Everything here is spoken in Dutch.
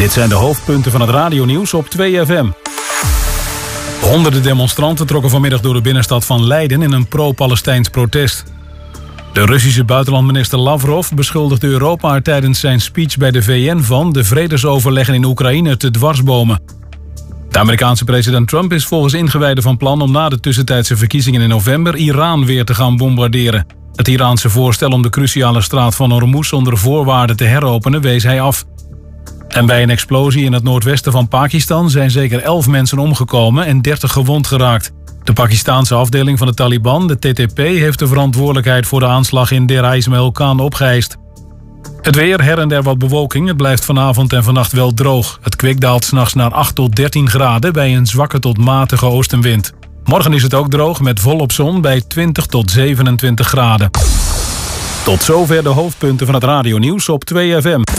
Dit zijn de hoofdpunten van het radionieuws op 2FM. Honderden demonstranten trokken vanmiddag door de binnenstad van Leiden in een pro-Palestijns protest. De Russische buitenlandminister Lavrov beschuldigde Europa er tijdens zijn speech bij de VN van de vredesoverleggen in Oekraïne te dwarsbomen. De Amerikaanse president Trump is volgens ingewijden van plan om na de tussentijdse verkiezingen in november Iran weer te gaan bombarderen. Het Iraanse voorstel om de cruciale straat van Hormuz onder voorwaarden te heropenen wees hij af. En bij een explosie in het noordwesten van Pakistan zijn zeker 11 mensen omgekomen en 30 gewond geraakt. De Pakistaanse afdeling van de Taliban, de TTP, heeft de verantwoordelijkheid voor de aanslag in Der Ismail Khan opgeëist. Het weer, her en der wat bewolking. Het blijft vanavond en vannacht wel droog. Het kwik daalt 's nachts naar 8 tot 13 graden bij een zwakke tot matige oostenwind. Morgen is het ook droog met volop zon bij 20 tot 27 graden. Tot zover de hoofdpunten van het radionieuws op 2FM.